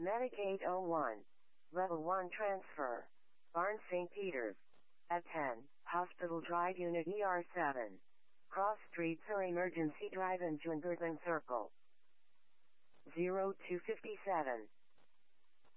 Medic 801. Level 1 transfer. Barnes St. Peter's. At 10, Hospital Drive Unit ER7. Cross Street Surrey Emergency Drive and Jungerthon Circle. 0257.